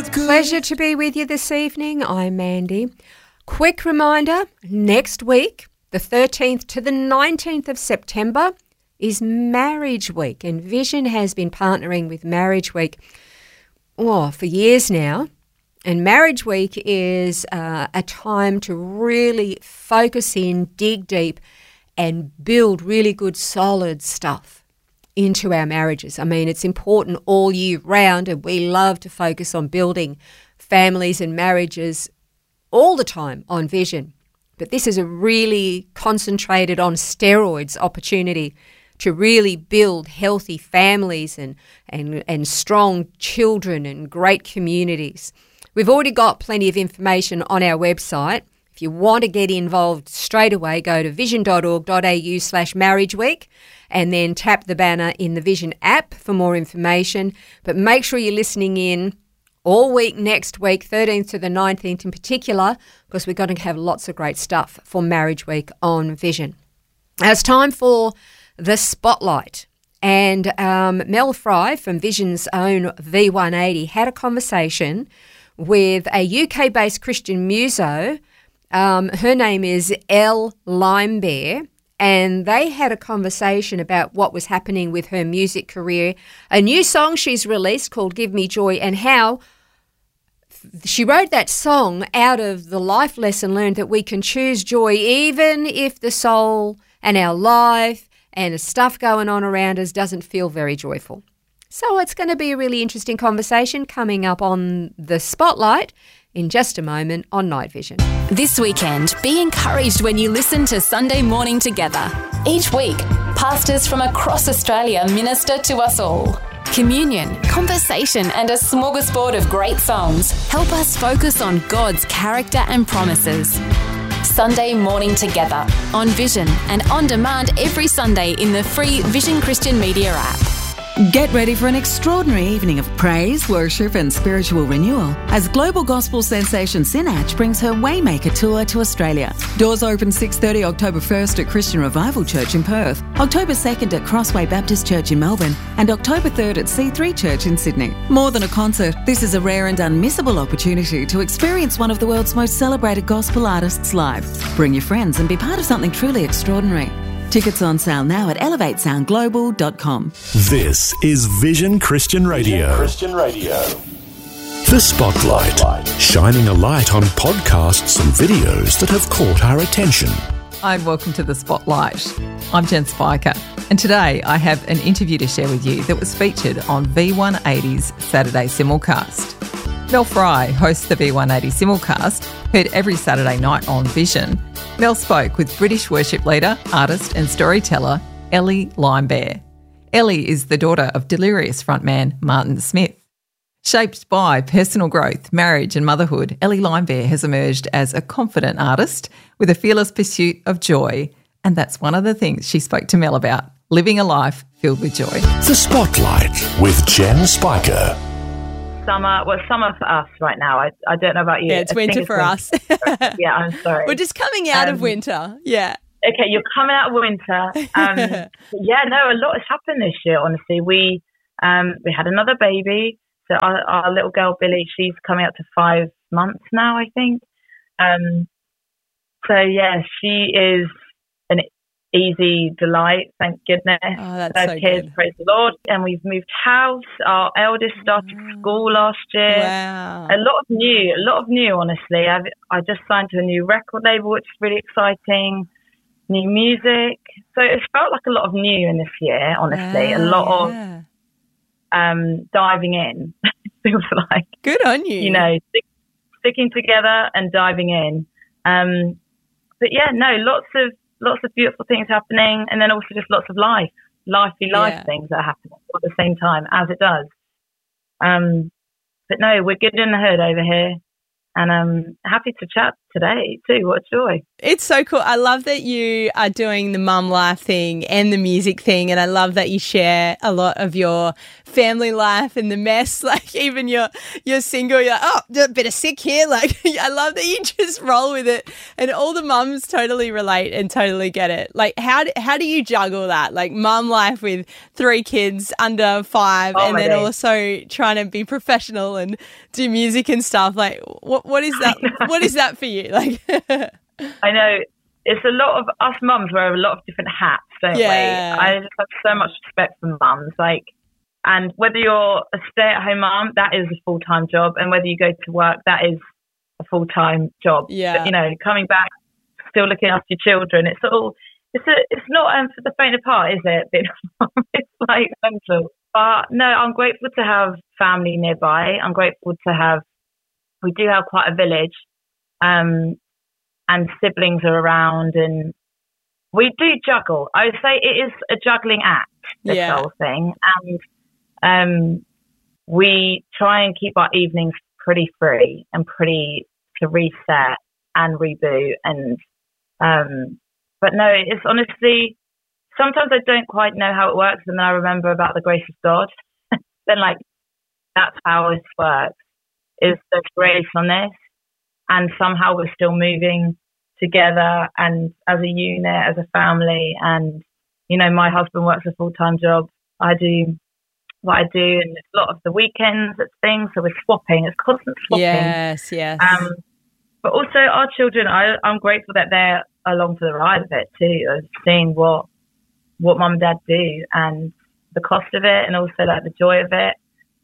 Pleasure to be with you this evening. I'm Mandy. Quick reminder, next week, the 13th to the 19th of September, is Marriage Week, and Vision has been partnering with Marriage Week for years now. And Marriage Week is a time to really focus in, dig deep, and build really good, solid stuff into our marriages. I mean, it's important all year round, and we love to focus on building families and marriages all the time on Vision. But this is a really concentrated on steroids opportunity to really build healthy families and strong children and great communities. We've already got plenty of information on our website. If you want to get involved straight away, go to vision.org.au/marriageweek and then tap the banner in the Vision app for more information. But make sure you're listening in all week next week, 13th to the 19th in particular, because we're going to have lots of great stuff for Marriage Week on Vision. Now it's time for the Spotlight. And Mel Fry from Vision's own V180 had a conversation with a UK-based Christian muso. Her name is Elle Limebear, and they had a conversation about what was happening with her music career, a new song she's released called Give Me Joy, and how she wrote that song out of the life lesson learned that we can choose joy even if the soul and our life and the stuff going on around us doesn't feel very joyful. So it's going to be a really interesting conversation coming up on the Spotlight in just a moment on Night Vision. This weekend, be encouraged when you listen to Sunday Morning Together. Each week, pastors from across Australia minister to us all. Communion, conversation and a smorgasbord of great songs help us focus on God's character and promises. Sunday Morning Together on Vision and on demand every Sunday in the free Vision Christian Media app. Get ready for an extraordinary evening of praise, worship and spiritual renewal as global gospel sensation Sinach brings her Waymaker tour to Australia. Doors open 6:30 October 1st at Christian Revival Church in Perth, October 2nd at Crossway Baptist Church in Melbourne and October 3rd at C3 Church in Sydney. More than a concert, this is a rare and unmissable opportunity to experience one of the world's most celebrated gospel artists live. Bring your friends and be part of something truly extraordinary. Tickets on sale now at elevatesoundglobal.com. This is Vision Christian Radio. The Spotlight, shining a light on podcasts and videos that have caught our attention. Hi and welcome to The Spotlight. I'm Jen Spiker, and today I have an interview to share with you that was featured on V180's Saturday Simulcast. Mel Fry hosts the V180 Simulcast, heard every Saturday night on Vision. Mel spoke with British worship leader, artist and storyteller Elle Limebear. Elle is the daughter of Delirious frontman Martin Smith. Shaped by personal growth, marriage and motherhood, Elle Limebear has emerged as a confident artist with a fearless pursuit of joy. And that's one of the things she spoke to Mel about, living a life filled with joy. The Spotlight with Jen Spiker. Summer for us right now. I don't know about you. Yeah, it's winter for us. Yeah, I'm sorry. We're just coming out of winter. Yeah. Okay, you're coming out of winter. A lot has happened this year, honestly. We had another baby. So our little girl, Billy, she's coming up to 5 months now, I think. She is an easy delight, thank goodness. Oh, that's so kids, good. praise the Lord. And we've moved house. Our eldest started school last year. Wow. A lot of new, honestly. I just signed to a new record label, which is really exciting. New music. So it's felt like a lot of new in this year, honestly. A lot of diving in, feels like. Good on you. You know, sticking together and diving in. Lots of beautiful things happening, and then also just lots of lively things that are happening at the same time, as it does. But no, we're good in the hood over here, and I'm happy to chat today too. What joy. It's so cool. I love that you are doing the mum life thing and the music thing, and I love that you share a lot of your family life and the mess. Like even you're single, you're like, oh, a bit of sick here. Like I love that you just roll with it, and all the mums totally relate and totally get it. Like how do you juggle that? Like mum life with 3 kids under 5, and then also trying to be professional and do music and stuff. Like what is that? What is that for you? Like. I know it's a lot of us mums wear a lot of different hats, don't we? I just have so much respect for mums. Like, and whether you're a stay-at-home mum, that is a full-time job, and whether you go to work, that is a full-time job. Yeah. But, you know, coming back, still looking after your children, it's not for the faint of heart, is it? It's like mental. But no, I'm grateful to have family nearby. I'm grateful to have. We do have quite a village. And siblings are around, and we do juggle. I would say it is a juggling act, this whole thing. And we try and keep our evenings pretty free and pretty to reset and reboot. And but no, it's honestly, sometimes I don't quite know how it works, and then I remember about the grace of God. Then like, that's how this works, is there's grace on this. And somehow we're still moving together and as a unit, as a family. And, you know, my husband works a full-time job. I do what I do, and it's a lot of the weekends at things. So we're swapping. It's constant swapping. Yes. But also our children, I'm grateful that they're along for the ride of it too, of seeing what mum and dad do and the cost of it, and also like the joy of it.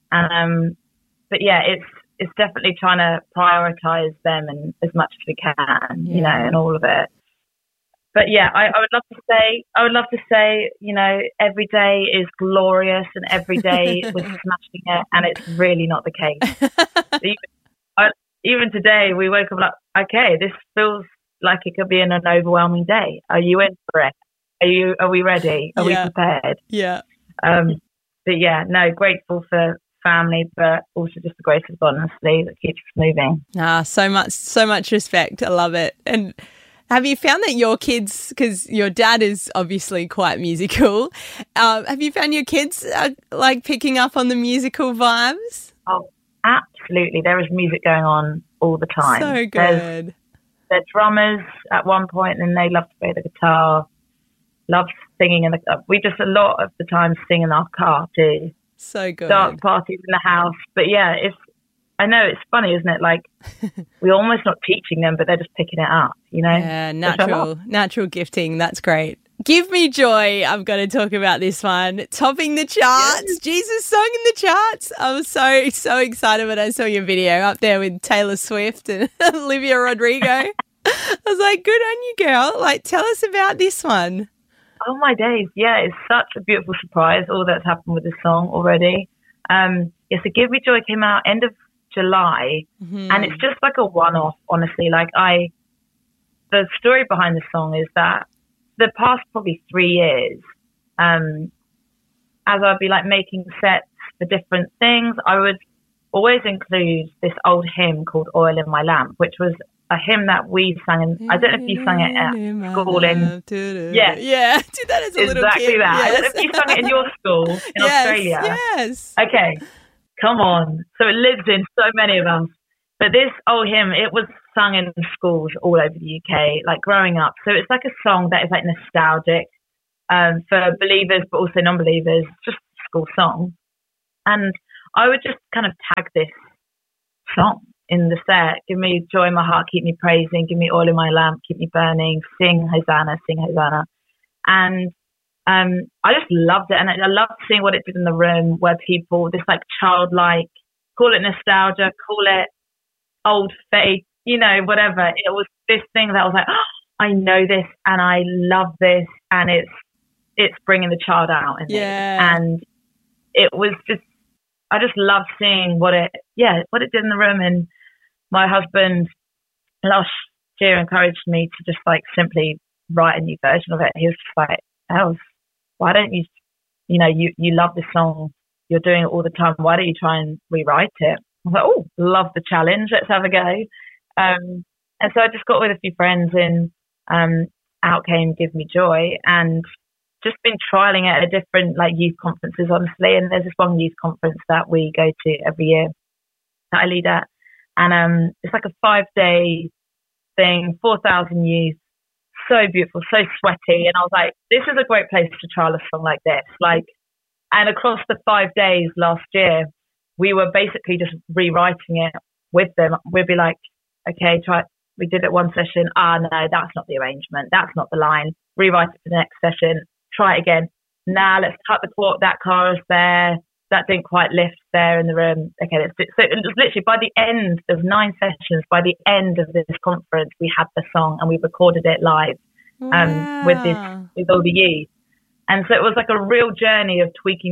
But yeah, it's definitely trying to prioritize them and as much as we can, you know, and all of it. But yeah, I would love to say, you know, every day is glorious and every day we're smashing it, and it's really not the case. Even today, we woke up like, okay, this feels like it could be an overwhelming day. Are you in for it? Are we ready? Are we prepared? Yeah. But yeah, no, grateful for family, but also just the grace of God, honestly, that keeps us moving. So much respect. I love it. And have you found that your kids, because your dad is obviously quite musical, have you found your kids are like picking up on the musical vibes? Oh, absolutely. There is music going on all the time. So good. They're drummers at one point, and they love to play the guitar, love singing we just a lot of the time sing in our car too. So good. Dance parties in the house. But yeah, I know it's funny, isn't it? Like we're almost not teaching them, but they're just picking it up, you know? Yeah, natural gifting. That's great. Give Me Joy. I've got to talk about this one. Topping the charts. Yes. Jesus song in the charts. I was so excited when I saw your video up there with Taylor Swift and Olivia Rodrigo. I was like, good on you, girl. Like, tell us about this one. Oh, my days. Yeah, it's such a beautiful surprise, all that's happened with this song already. So Give Me Joy came out end of July, and it's just like a one-off, honestly. Like the story behind the song is that the past probably 3 years, as I'd be like making sets for different things, I would always include this old hymn called Oil in My Lamp, which was a hymn that we sang. I don't know if you sang it at school Yeah, did that as a little exactly kid. that. Yes. I don't know if you sang it in your school in Australia. Yes. Okay, come on. So it lives in so many of us. But this old hymn, it was sung in schools all over the UK, like growing up. So it's like a song that is like nostalgic for believers, but also non-believers, just a school song. And I would just kind of tag this song in the set. Give me joy in my heart, keep me praising, give me oil in my lamp, keep me burning, sing Hosanna, sing Hosanna. And I just loved it. And I loved seeing what it did in the room, where people, this like childlike, call it nostalgia, call it old faith, you know, whatever. It was this thing that I was like, oh, I know this and I love this, and it's bringing the child out in me. And it was just, I just loved seeing what it did in the room. And my husband last year encouraged me to just like simply write a new version of it. He was just like, Els, why don't you you love this song, you're doing it all the time, why don't you try and rewrite it? I was like, oh, love the challenge, let's have a go. And so I just got with a few friends and out came Give Me Joy, and just been trialing it at different like youth conferences, honestly. And there's this one youth conference that we go to every year that I lead at. And it's like a 5-day thing, 4,000 youth, so beautiful, so sweaty. And I was like, this is a great place to trial a song like this. Like, and across the 5 days last year, we were basically just rewriting it with them. We'd be like, okay, we did it one session. No, that's not the arrangement. That's not the line. Rewrite it for the next session. Try it again. Let's cut that chorus there. That didn't quite lift there in the room. Okay, so it was literally by the end of 9 sessions, by the end of this conference, we had the song and we recorded it live with all the youth. And so it was like a real journey of tweaking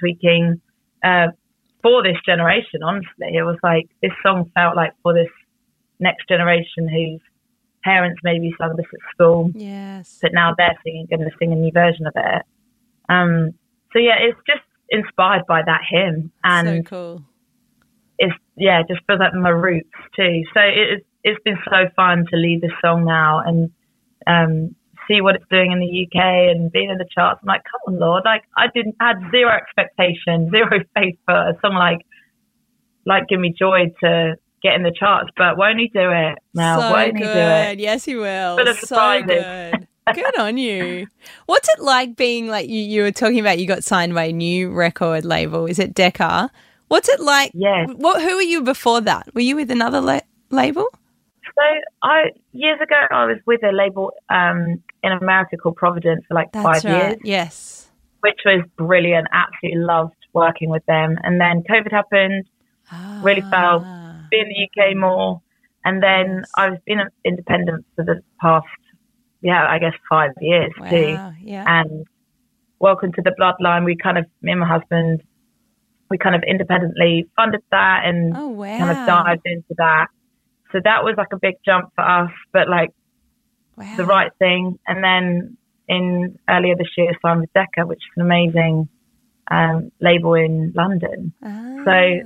for this generation, honestly. It was like this song felt like for this next generation whose parents maybe sung this at school. Yes. But now they're going to sing a new version of it. So yeah, it's just inspired by that hymn. And so cool. It's, just feels like my roots too. So it's been so fun to lead this song now and see what it's doing in the UK and being in the charts. I'm like, come on, Lord. Like I had zero expectation, zero faith for a song like Give Me Joy to get in the charts, but won't he do it now? So won't he do it? Yes, he will. Full of so surprises. good. Good on you. What's it like being like you were talking about? You got signed by a new record label. Is it Decca? What's it like? Yes. Who were you before that? Were you with another label? So years ago I was with a label in America called Providence for like 5 years. Yes. Which was brilliant. Absolutely loved working with them. And then COVID happened. Really felt being in the UK more. And then I've been independent for the past, I guess 5 years too. Yeah. And Welcome to the Bloodline, me and my husband, we kind of independently funded that and kind of dived into that. So that was like a big jump for us, but like the right thing. And then earlier this year, signed with Decca, which is an amazing label in London. So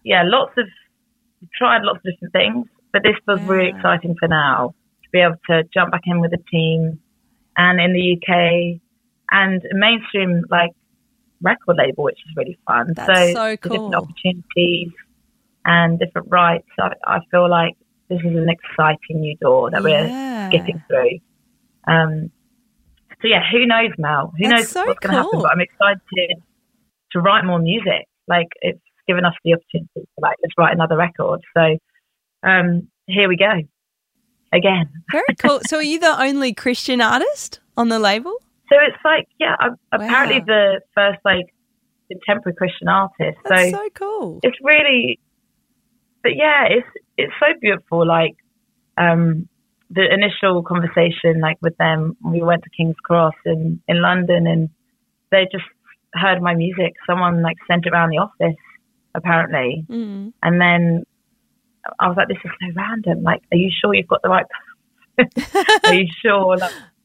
tried lots of different things, but this was really exciting for now to be able to jump back in with a team and in the UK and a mainstream like record label, which is really fun. That's so cool. Different opportunities and different rights. I feel like this is an exciting new door that we're skipping through. So who knows, Mel? Who knows what's going to happen? But I'm excited to write more music. Like it's given us the opportunity to let's write another record. So here we go again. Very cool. So are you the only Christian artist on the label? So it's like, I'm apparently the first contemporary Christian artist. That's so cool. It's really, but it's so beautiful. Like the initial conversation with them, we went to King's Cross in London and they just heard my music. Someone sent it around the office apparently. Mm-hmm. And then I was like, this is so random. Like, are you sure you've got the right Are you sure?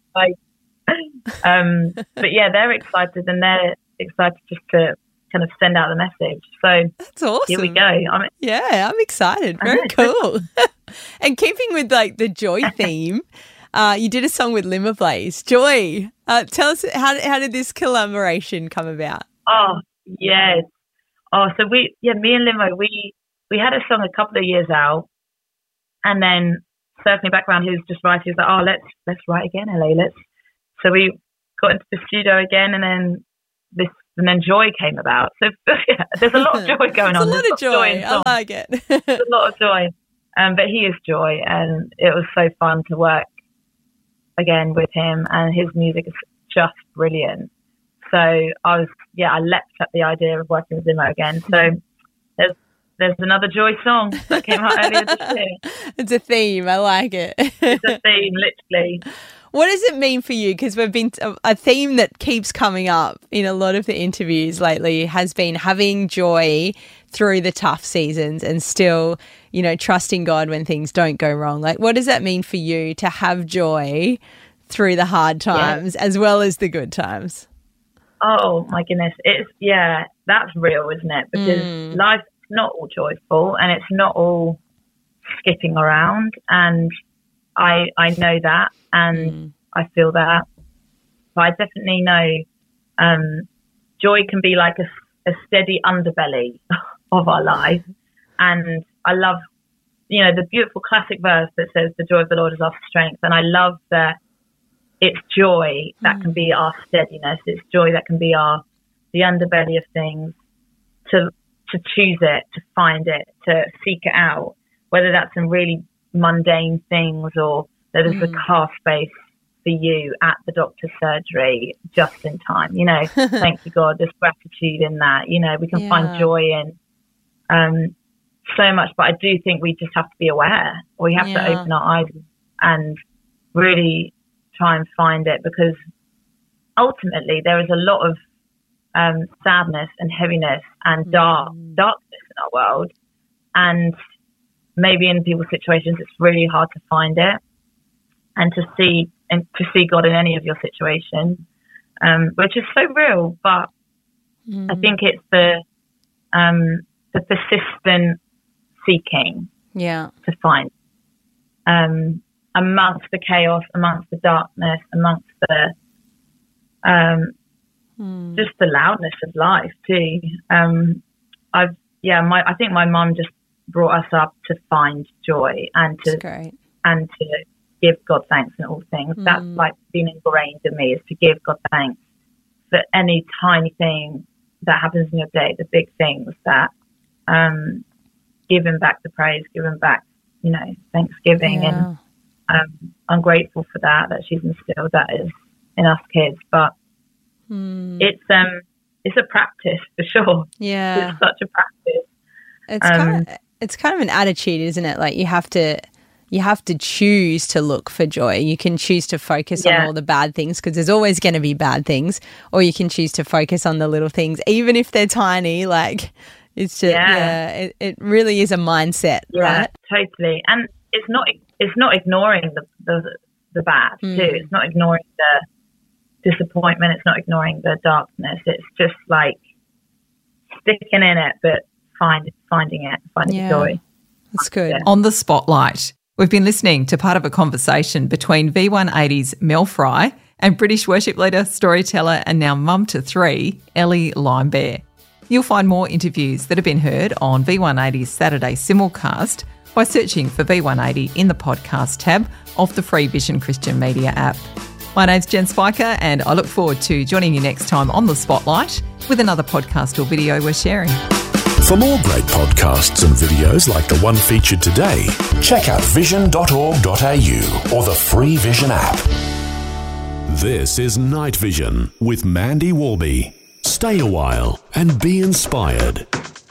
But they're excited and they're excited just to kind of send out the message. So that's awesome. Here we go. I'm excited. Very cool. And keeping with the joy theme, you did a song with Limmer Blaze. Joy. Tell us how did this collaboration come about? Oh yes. Oh, so me and Limo, we had a song a couple of years out, and then circling back around, he was just writing. He was like, let's write again, LA. So we got into the studio again, and then Joy came about. So there's a lot of joy going on. There's a lot of joy. I like it. There's a lot of joy. But he is Joy, and it was so fun to work again with him, and his music is just brilliant. So I leapt at the idea of working with him again. So there's another Joy song that came out earlier this year. It's a theme. I like it. It's a theme, literally. What does it mean for you? Because we've been a theme that keeps coming up in a lot of the interviews lately has been having joy through the tough seasons and still, trusting God when things don't go wrong. What does that mean for you to have joy through the hard times as well as the good times? Oh my goodness. That's real, isn't it? Because life's not all joyful and it's not all skipping around. And I know that, and I feel that. But I definitely know joy can be like a steady underbelly of our life. And I love, the beautiful classic verse that says, the joy of the Lord is our strength. And I love that it's joy that can be our steadiness. It's joy that can be the underbelly of things, to choose it, to find it, to seek it out, whether that's in really mundane things or that is a car space for you at the doctor's surgery just in time. Thank you, God, there's gratitude in that. We can find joy in so much, but I do think we just have to be aware. We have to open our eyes and really try and find it, because ultimately there is a lot of sadness and heaviness and darkness in our world, and maybe in people's situations it's really hard to find it and to see God in any of your situations, which is so real. But I think it's the persistent seeking to find amongst the chaos, amongst the darkness, amongst the just the loudness of life too. I think my mum just brought us up to find joy and to give God thanks in all things. That's like been ingrained in me, is to give God thanks for any tiny thing that happens in your day, the big things, that giving back the praise, giving back, Thanksgiving. And I'm grateful for that she's instilled that in us kids. But it's a practice for sure. Yeah, it's such a practice. It's kind of an attitude, isn't it? Like you have to choose to look for joy. You can choose to focus on all the bad things, because there's always going to be bad things, or you can choose to focus on the little things, even if they're tiny. Like it's just it really is a mindset, right? Totally. And it's not ignoring the bad too. It's not ignoring the disappointment. It's not ignoring the darkness. It's just like sticking in it, but finding the joy. That's good. Yeah. On the Spotlight, we've been listening to part of a conversation between V180's Mel Fry and British worship leader, storyteller and now mum to 3, Ellie Limebear. You'll find more interviews that have been heard on V180's Saturday simulcast by searching for V180 in the podcast tab of the free Vision Christian Media app. My name's Jen Spiker, and I look forward to joining you next time on the Spotlight with another podcast or video we're sharing. For more great podcasts and videos like the one featured today, check out vision.org.au or the free Vision app. This is Night Vision with Mandy Warby. Stay a while and be inspired.